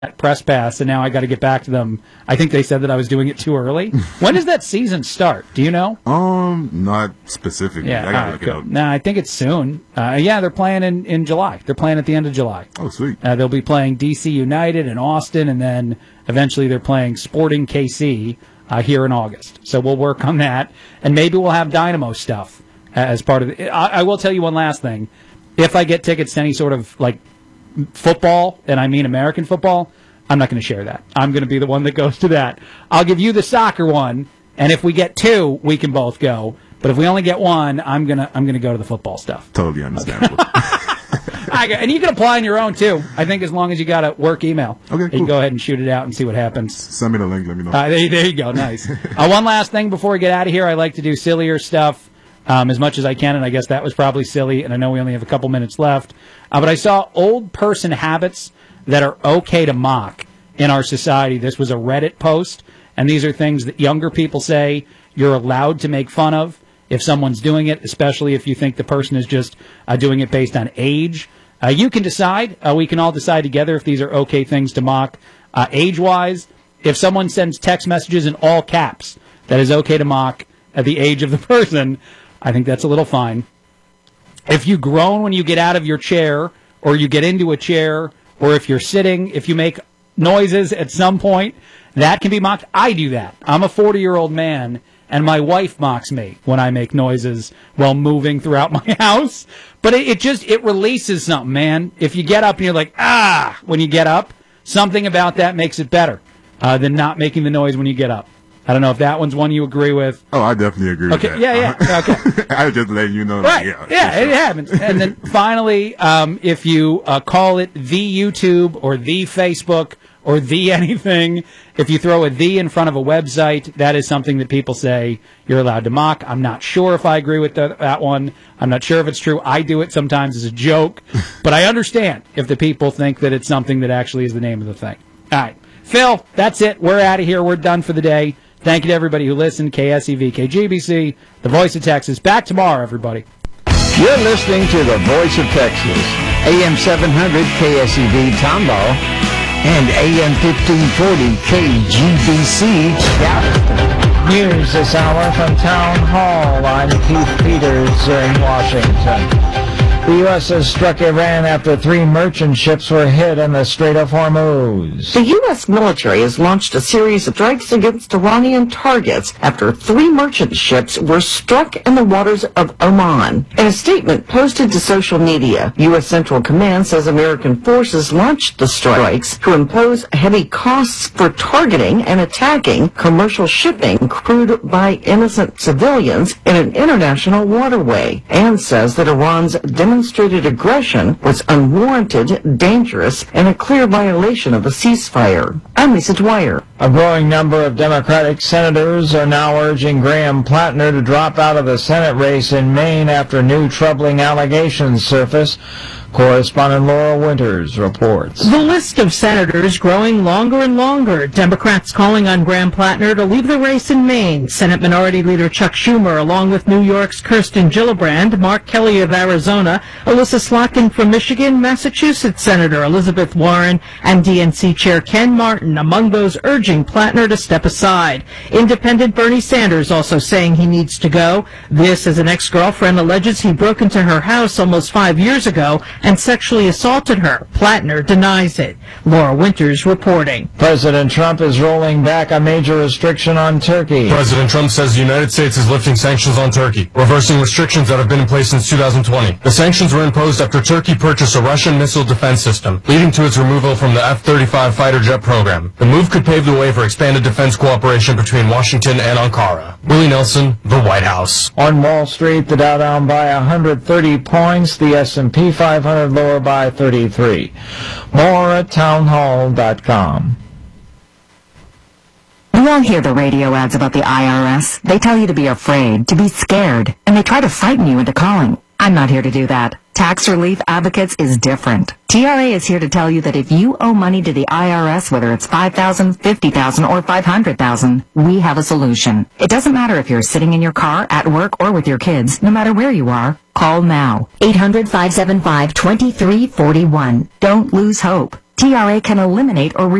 press pass, and now I got to get back to them. I think they said that I was doing it too early. When does that season start? Do you know? Not specifically. Yeah, I gotta look it up. No, I think it's soon. They're playing in July. They're playing at the end of July. Oh, sweet. They'll be playing DC United and Austin, and then eventually they're playing Sporting KC here in August. So we'll work on that, and maybe we'll have Dynamo stuff as part of it. I will tell you one last thing. If I get tickets to any sort of like football, and I mean American football, I'm not going to share that. I'm going to be the one that goes to that. I'll give you the soccer one, and if we get two, we can both go. But if we only get one, I'm gonna go to the football stuff. Totally understandable. And you can apply on your own too. I think as long as you got a work email, okay, cool. You can go ahead and shoot it out and see what happens. Send me the link. Let me know. There you go. Nice. One last thing before we get out of here, I like to do sillier stuff. As much as I can, and I guess that was probably silly, and I know we only have a couple minutes left. But I saw old person habits that are okay to mock in our society. This was a Reddit post, and these are things that younger people say you're allowed to make fun of if someone's doing it, especially if you think the person is just doing it based on age. You can decide. We can all decide together if these are okay things to mock. Age-wise, if someone sends text messages in all caps, that is okay to mock at the age of the person. I think that's a little fine. If you groan when you get out of your chair, or you get into a chair, or if you're sitting, if you make noises at some point, that can be mocked. I do that. I'm a 40-year-old man, and my wife mocks me when I make noises while moving throughout my house. But it releases something, man. If you get up and you're like, when you get up, something about that makes it better than not making the noise when you get up. I don't know if that one's one you agree with. Oh, I definitely agree with that. Yeah. Okay. I just let you know. Right. Sure. It happens. And then finally, if you call it the YouTube or the Facebook or the anything, if you throw a the in front of a website, that is something that people say you're allowed to mock. I'm not sure if I agree with that one. I'm not sure if it's true. I do it sometimes as a joke. But I understand if the people think that it's something that actually is the name of the thing. All right. Phil, that's it. We're out of here. We're done for the day. Thank you to everybody who listened. KSEV, KGBC, the Voice of Texas. Back tomorrow, everybody. You're listening to the Voice of Texas, AM 700 KSEV Tomball, and AM 1540 KGBC Galveston. News this hour from Town Hall. I'm Keith Peters in Washington. The U.S. has struck Iran after 3 merchant ships were hit in the Strait of Hormuz. The U.S. military has launched a series of strikes against Iranian targets after 3 merchant ships were struck in the waters of Oman. In a statement posted to social media, U.S. Central Command says American forces launched the strikes to impose heavy costs for targeting and attacking commercial shipping crewed by innocent civilians in an international waterway, and says that Iran's demonstrated aggression was unwarranted, dangerous, and a clear violation of the ceasefire. I'm Lisa Dwyer. A growing number of Democratic senators are now urging Graham Plattner to drop out of the Senate race in Maine after new troubling allegations surface. Correspondent Laura Winters reports. The list of senators growing longer and longer. Democrats calling on Graham Plattner to leave the race in Maine. Senate Minority Leader Chuck Schumer, along with New York's Kirsten Gillibrand, Mark Kelly of Arizona, Alyssa Slotkin from Michigan, Massachusetts Senator Elizabeth Warren, and DNC Chair Ken Martin, among those urging Plattner to step aside. Independent Bernie Sanders also saying he needs to go. This as an ex-girlfriend alleges he broke into her house almost 5 years ago and sexually assaulted her. Plattner denies it. Laura Winters reporting. President Trump is rolling back a major restriction on Turkey. President Trump says the United States is lifting sanctions on Turkey, reversing restrictions that have been in place since 2020. The sanctions were imposed after Turkey purchased a Russian missile defense system, leading to its removal from the F-35 fighter jet program. The move could pave the way for expanded defense cooperation between Washington and Ankara. Willie Nelson, the White House. On Wall Street, the Dow down by 130 points, the S&P 500 lower by 33. More at townhall.com. You all hear the radio ads about the IRS. They tell you to be afraid, to be scared, and they try to frighten you into calling. I'm not here to do that. Tax Relief Advocates is different. TRA is here to tell you that if you owe money to the IRS, whether it's $5,000, $50,000, or $500,000, we have a solution. It doesn't matter if you're sitting in your car, at work, or with your kids. No matter where you are, call now. 800-575-2341. Don't lose hope. TRA can eliminate or